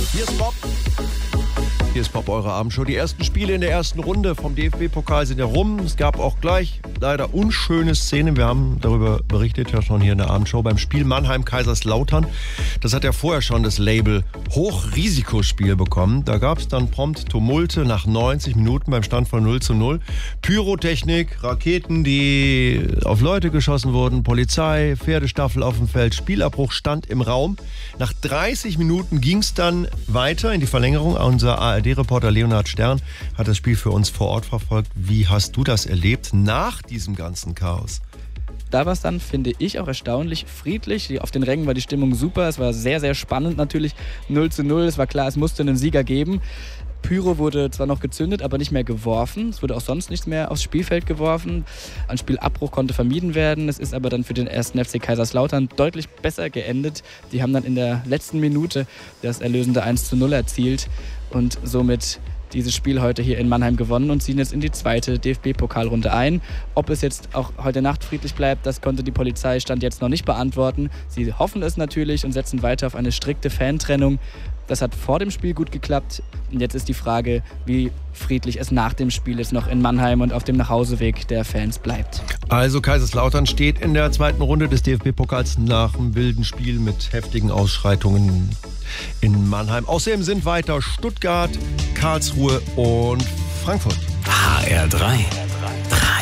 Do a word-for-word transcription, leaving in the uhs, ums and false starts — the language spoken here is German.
Hier ist Bob. Hier ist Bob, eure Abendshow. Die ersten Spiele in der ersten Runde vom D F B-Pokal sind ja rum. Es gab auch gleich leider unschöne Szenen. Wir haben darüber berichtet, ja schon hier in der Abendshow, beim Spiel Mannheim-Kaiserslautern. Das hat ja vorher schon das Label Hochrisikospiel bekommen. Da gab es dann prompt Tumulte nach neunzig Minuten beim Stand von null zu null. Pyrotechnik, Raketen, die auf Leute geschossen wurden, Polizei, Pferdestaffel auf dem Feld, Spielabbruch stand im Raum. Nach dreißig Minuten ging es dann weiter in die Verlängerung. Unser A R D-Reporter Leonhard Stern hat das Spiel für uns vor Ort verfolgt. Wie hast du das erlebt nach diesem ganzen Chaos? Da war es dann, finde ich, auch erstaunlich friedlich. Auf den Rängen war die Stimmung super. Es war sehr, sehr spannend natürlich. null zu null, es war klar, es musste einen Sieger geben. Pyro wurde zwar noch gezündet, aber nicht mehr geworfen. Es wurde auch sonst nichts mehr aufs Spielfeld geworfen. Ein Spielabbruch konnte vermieden werden. Es ist aber dann für den ersten F C Kaiserslautern deutlich besser geendet. Die haben dann in der letzten Minute das erlösende eins zu null erzielt und somit dieses Spiel heute hier in Mannheim gewonnen und ziehen jetzt in die zweite D F B-Pokalrunde ein. Ob es jetzt auch heute Nacht friedlich bleibt, das konnte die Polizei Stand jetzt noch nicht beantworten. Sie hoffen es natürlich und setzen weiter auf eine strikte Fantrennung. Das hat vor dem Spiel gut geklappt. Und jetzt ist die Frage, wie friedlich es nach dem Spiel jetzt noch in Mannheim und auf dem Nachhauseweg der Fans bleibt. Also Kaiserslautern steht in der zweiten Runde des D F B-Pokals nach einem wilden Spiel mit heftigen Ausschreitungen in Mannheim. Außerdem sind weiter Stuttgart, Karlsruhe und Frankfurt. H R drei